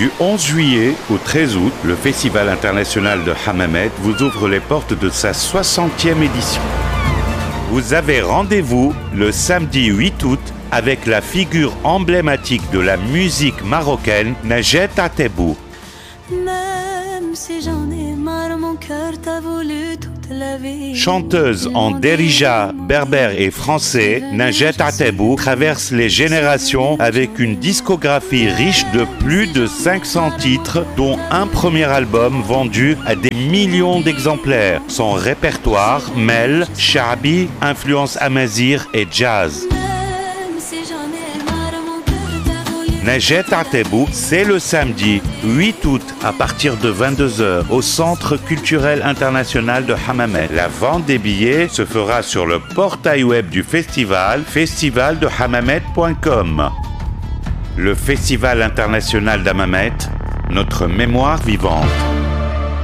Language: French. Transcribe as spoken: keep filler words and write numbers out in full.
Du onze juillet au treize août, le Festival international de Hammamet vous ouvre les portes de sa soixantième édition. Vous avez rendez-vous le samedi huit août avec la figure emblématique de la musique marocaine, Najet Atebou. Même si j'en ai marre, mon cœur t'a voulu toute la vie. Chanteuse en derija, berbère et français, Najet Atebou traverse les générations avec une discographie riche de plus de cinq cents titres, dont un premier album vendu à des millions d'exemplaires. Son répertoire mêle sha'bi, influence amazigh et jazz. Najet Atebou, c'est le samedi huit août à partir de vingt-deux heures au Centre culturel international de Hammamet. La vente des billets se fera sur le portail web du festival, festival de hammamet point com. Le Festival international d'Hammamet, notre mémoire vivante.